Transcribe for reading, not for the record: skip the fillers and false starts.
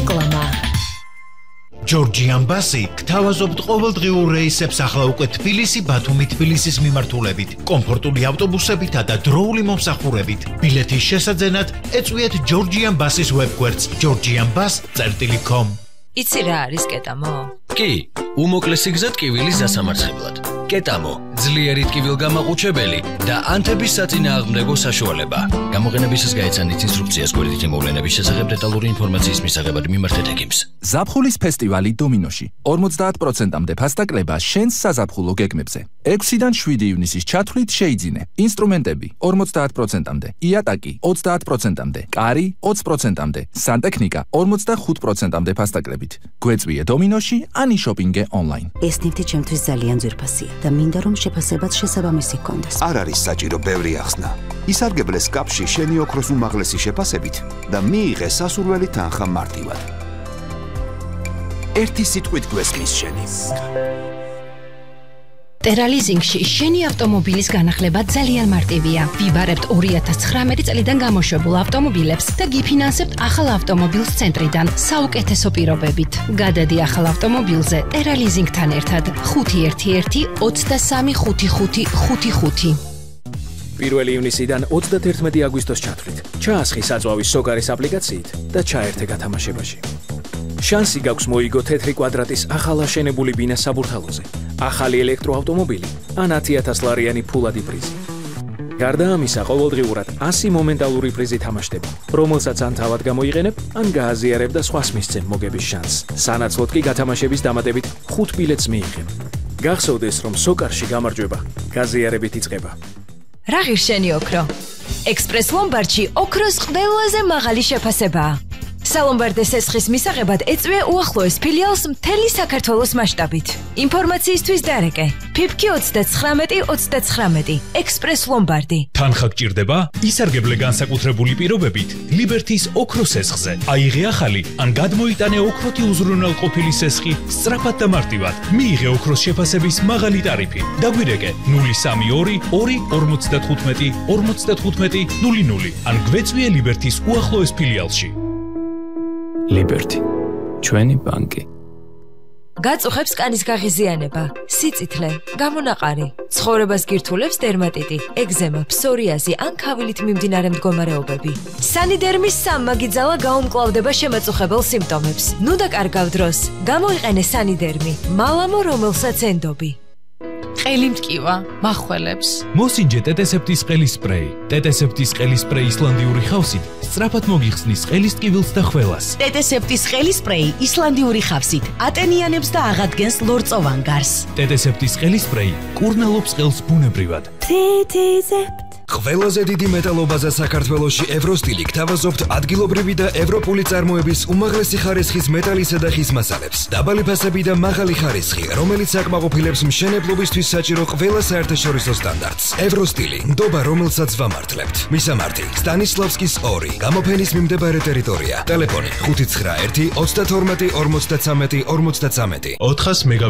რეკლამა. ჯორჯიან ბასი გთავაზობთ ყოველდღიურ რეისებს ახლა უკვე თბილისი ბათუმი თბილისის მიმართულებით, კომფორტული ავტობუსებითა და დროული მომსახურებით. ბილეთის შესაძენად ეწვიეთ ჯორჯიან ბასის ვებგვერდს georgianbus.com. იცი რა არის კეტამო? კი, უმოკლესი გზა ტკივილის დასამარცხებლად. კეტამო, ძლიერი ტკივილგამაყუჩებელი და ანთების საწინააღმდეგო საშუალება. გამოყენებისას გაეცანით ინსტრუქციას გვერდითი მოვლენების შესახებ დეტალური ინფორმაციის მისაღებად მიმართეთ ექიმს. ზაფხულის ფესტივალი დომინოში 50%-მდე ფასდაკლება შენს საზაფხულო გეგმებზე. 6-დან 7 ივნისის ჩათვლით შეიძინე. ინსტრუმენტები 50%-მდე, იატაკი 30%-მდე, კარი 20%-მდე, სანტექნიკა 45%-მდე ფასდაკლებით. გვეწვიე დომინოში ან იშოპინგე ონლაინ. ეს ნივთი ჩემთვის ძალიან ძვირფასია და მინდა რომ შეფასებაც შესაბამისი ჰქონდეს. არ არის საჭირო ბევრი ახსნა. ისარგებლე სკაფში შენი ოქროს უმაღლესი შეფასებით და მიიღე სასურველი თანხა მარტივად. ერთი სიტყვით გვესმის შენი. ტერალიზინგში შენი ავტომობილის განახლება ძალიან მარტივია. ვიბარებთ 2019 წლიდან გამოშვებულ ავტომობილებს და გიფინანსებთ ახალ ავტომობილს ცენტრიდან საუკეთესო პირობებით. გადადი ახალ ავტომობილზე ტერალიზინგთან ერთად 511 23 5555. 1 ივნისიდან 31 აგვისტოს ჩათვლით. ჩაასხი საწვავის სოკარის აპლიკაციით და ჩაერთე გათამაშებაში. შანსი გაქვს მოიგო თეთრი კვადრატის ახალ აშენებული ბინა საბურთალოზე, ახალი ელექტროავტომობილი ან 10,000 ლარიანი ფულადი პრიზი. გარდა ამისა, ყოველდღიურად 100 მომენტალური პრიზი თამაშდება, რომელსაც ან თავად გამოიყენებ, ან გააზიარებ და სხვას მისცემ მოგების შანსს. სანაცვლოდ კი გათამაშების დამატებით 5 ბილეთს მიიღებ. გახსოვდეს, რომ სოკარში გამარჯვება გაზიარებით იწყება. რა ღირს შენი ოქრო? ექსპრეს ლომბარდში ოქროს ყველაზე მაღალი შეფასებაა. სალომბარდეს ესხის მისაღებად ეწვია უახლოეს ფილიალს მთელი საქართველოს მასშტაბით. ინფორმაციისთვის დარეკე. ფიფკი 39-29 ექსპრეს ლომბარდი. თანხა გჭირდება? ისარგებლე განსაკუთრებული პირობებით ლიბერთის ოქროს ესხზე. აიღე ახალი ან გადმოიტანე ოქროთი უზრუნველყოფილი სესხი სწრაფად და მარტივად. მიიღე ოქროს შეფასების მაღალი ტარიფი. დაგვირეკე 032 2 55 00 ან გვეწვიე ლიბერთის უახლოეს ფილიალში. ლიბერთი, ჩვენი ბანკი. გაწუხებს კანის გაღიზიანება, სიწითლე, გამონაყარი, ცხოვრებას გირთულებს დერმატიტი, ეგზემა, ფსორიაზი ან ქავილით მიმდინარე მდგომარეობები. სანიდერმის სამმაგი ძალა გაუმკლავდება შემაწუხებელ სიმპტომებს. ნუ დაკარგავ დროს, გამოიყენე სანიდერმი, მალამო რომელსაც ენდობი. ყელი მტკივა, მახველებს. მოსინჯე ტეტესეპტის ყელის სპრეი. ტეტესეპტის ყელის სპრეი ისლანდიური ხავსით სწრაფად მოგიხსნის ყელის ტკივილს და ხველას. ტეტესეპტის ყელის სპრეი ისლანდიური ხავსით ატენიანებს და აღადგენს ლორწოვან გარს. ტეტესეპტის ყელის სპრეი კურნალობს ყელს ბუნებრივად. ტეტესეპტ ყველაზე დიდი მეტალობაზე საქართველოში ევროსტილი გთავაზობთ ადგილობრივი და ევროპული წარმოების უმაღლესი ხარისხის მეტალისა და ხის მასალებს. დაბალი ფასები და მაღალი ხარისხი, რომელიც აკმაყოფილებს მშენებლობისთვის საჭირო ყველა საერთაშორისო სტანდარტს. ევროსტილი, ნდობა რომელსაც ვამართლებთ. მისამართი: სტანისლავსკის 2, გამოფენის მიმდებარე ტერიტორია. ტელეფონი: 591 32 53 53. 400 მეგა